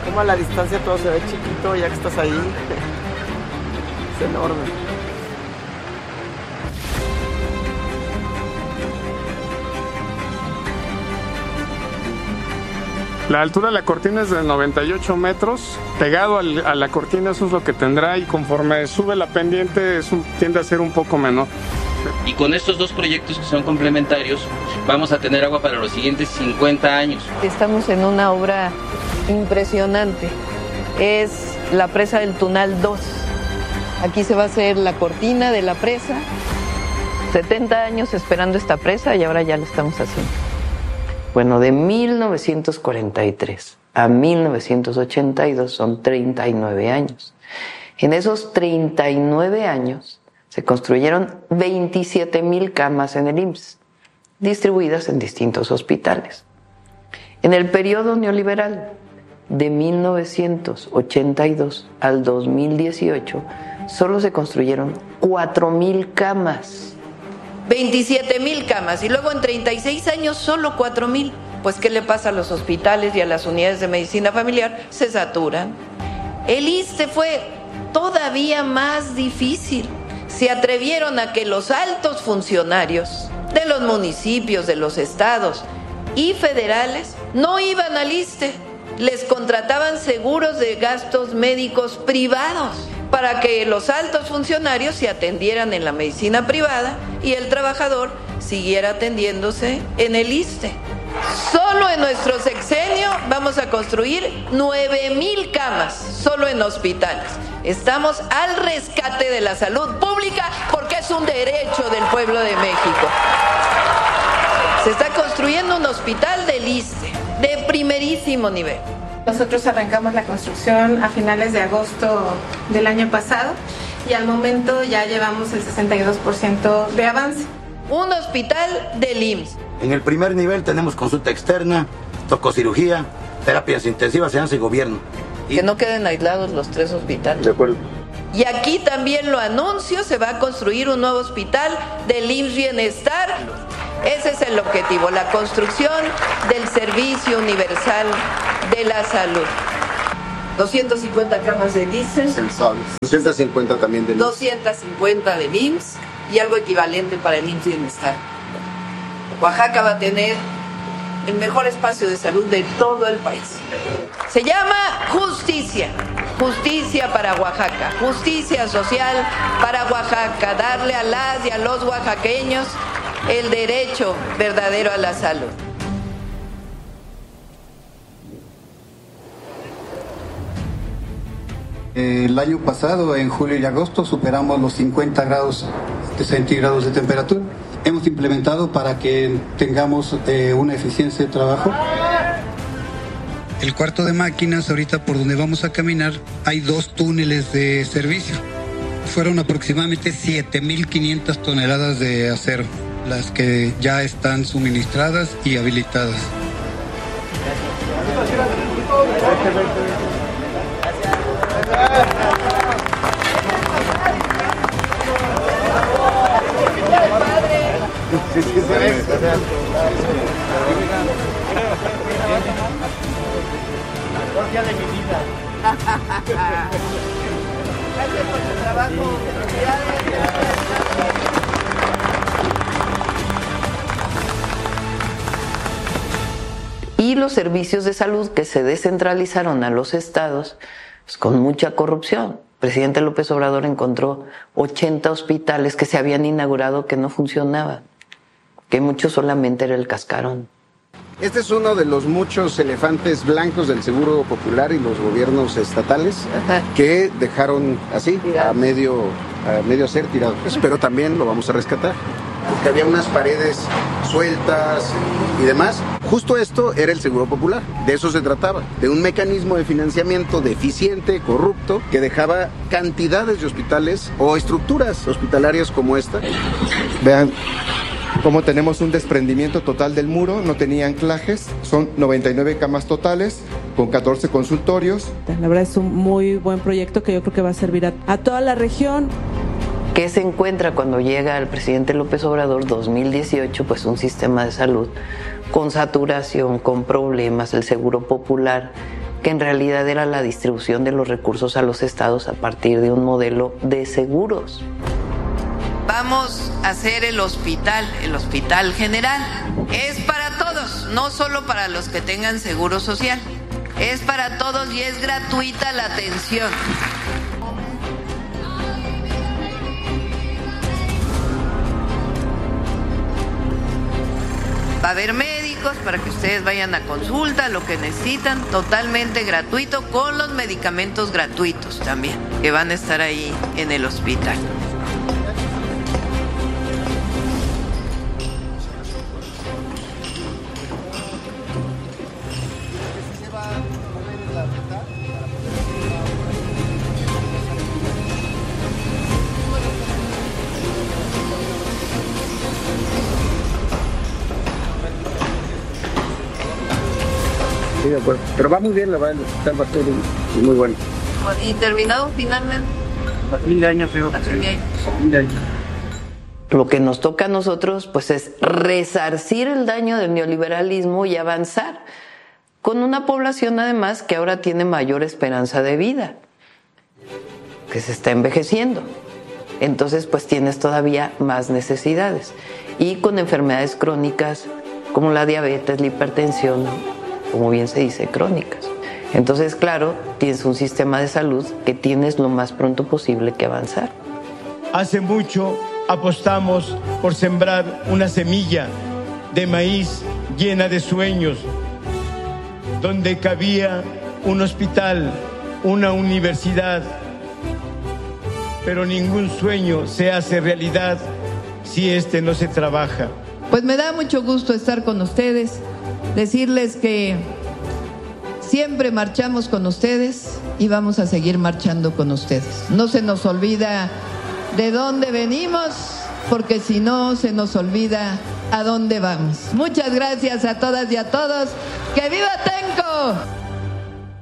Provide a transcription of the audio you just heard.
Como a la distancia todo se ve chiquito, ya que estás ahí. Es enorme. La altura de la cortina es de 98 metros. Pegado a la cortina, eso es lo que tendrá, y conforme sube la pendiente tiende a ser un poco menor. Y con estos dos proyectos que son complementarios, vamos a tener agua para los siguientes 50 años. Estamos en una obra impresionante. Es la presa del Tunal 2. Aquí se va a hacer la cortina de la presa. 70 años esperando esta presa y ahora ya la estamos haciendo. Bueno, de 1943 a 1982 son 39 años. En esos 39 años se construyeron 27,000 camas en el IMSS, distribuidas en distintos hospitales. En el periodo neoliberal, de 1982 al 2018, solo se construyeron 4,000 camas. 27,000 camas y luego en 36 años solo 4,000. Pues ¿qué le pasa a los hospitales y a las unidades de medicina familiar? Se saturan. El ISSSTE fue todavía más difícil. Se atrevieron a que los altos funcionarios de los municipios, de los estados y federales no iban al ISSSTE. Les contrataban seguros de gastos médicos privados para que los altos funcionarios se atendieran en la medicina privada y el trabajador siguiera atendiéndose en el ISSSTE. Solo en nuestro sexenio vamos a construir 9,000 camas, solo en hospitales. Estamos al rescate de la salud pública porque es un derecho del pueblo de México. Se está construyendo un hospital del ISSSTE de primerísimo nivel. Nosotros arrancamos la construcción a finales de agosto del año pasado y al momento ya llevamos el 62% de avance. Un hospital del IMSS. En el primer nivel tenemos consulta externa, tococirugía, terapias intensivas, enseñanza y gobierno. Que no queden aislados los 3 hospitales. De acuerdo. Y aquí también lo anuncio, se va a construir un nuevo hospital del IMSS Bienestar. Ese es el objetivo, la construcción del servicio universal de la salud. 250 camas del ISSSTE. 250 también del IMSS. 250 del IMSS y algo equivalente para el IMSS Bienestar. Oaxaca va a tener el mejor espacio de salud de todo el país. Se llama justicia. Justicia para Oaxaca. Justicia social para Oaxaca. Darle a las y a los oaxaqueños el derecho verdadero a la salud. El año pasado, en julio y agosto, superamos los 50 grados centígrados de temperatura. Hemos implementado para que tengamos una eficiencia de trabajo. El cuarto de máquinas, ahorita por donde vamos a caminar, hay 2 túneles de servicio. Fueron aproximadamente 7,500 toneladas de acero, las que ya están suministradas y habilitadas. Día de mi vida. Gracias por tu trabajo. Felicidades. Y los servicios de salud que se descentralizaron a los estados, pues, con mucha corrupción. El presidente López Obrador encontró 80 hospitales que se habían inaugurado que no funcionaban, que mucho solamente era el cascarón. Este es uno de los muchos elefantes blancos del Seguro Popular y los gobiernos estatales que dejaron así, a medio ser tirado. Pero también lo vamos a rescatar, porque había unas paredes sueltas y demás. Justo esto era el Seguro Popular, de eso se trataba, de un mecanismo de financiamiento deficiente, corrupto, que dejaba cantidades de hospitales o estructuras hospitalarias como esta. Vean cómo tenemos un desprendimiento total del muro, no tenía anclajes, son 99 camas totales con 14 consultorios. La verdad es un muy buen proyecto que yo creo que va a servir a toda la región. ¿Qué se encuentra cuando llega el presidente López Obrador 2018? Pues un sistema de salud con saturación, con problemas, el Seguro Popular que en realidad era la distribución de los recursos a los estados a partir de un modelo de seguros. Vamos a hacer el hospital general. Es para todos, no solo para los que tengan seguro social. Es para todos y es gratuita la atención. Va a haber médicos para que ustedes vayan a consulta, lo que necesitan, totalmente gratuito, con los medicamentos gratuitos también, que van a estar ahí en el hospital. Sí, de acuerdo. Pero va muy bien, la verdad, el hospital va todo muy bueno. ¿Y terminado finalmente? A fin de año, creo. A fin de año. A fin de año. Lo que nos toca a nosotros pues es resarcir el daño del neoliberalismo y avanzar con una población además que ahora tiene mayor esperanza de vida, que se está envejeciendo. Entonces pues tienes todavía más necesidades y con enfermedades crónicas como la diabetes, la hipertensión, como bien se dice, crónicas. Entonces, claro, tienes un sistema de salud que tienes lo más pronto posible que avanzar. Hace mucho apostamos por sembrar una semilla de maíz llena de sueños, donde cabía un hospital, una universidad, pero ningún sueño se hace realidad si no se trabaja. Pues me da mucho gusto estar con ustedes, decirles que siempre marchamos con ustedes y vamos a seguir marchando con ustedes. No se nos olvida de dónde venimos, porque si no se nos olvida a dónde vamos. Muchas gracias a todas y a todos. ¡Que viva Tenco!